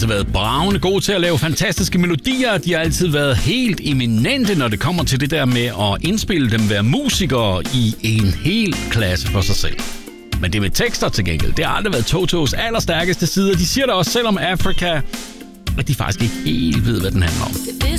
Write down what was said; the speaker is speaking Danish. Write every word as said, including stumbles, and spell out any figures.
altid været bravende gode til at lave fantastiske melodier. De har altid været helt eminente, når det kommer til det der med at indspille dem, være musikere i en hel klasse for sig selv. Men det med tekster til gengæld, det har aldrig været Totos allerstærkeste side. De siger da også selv om Africa, at de faktisk ikke helt ved, hvad den handler om.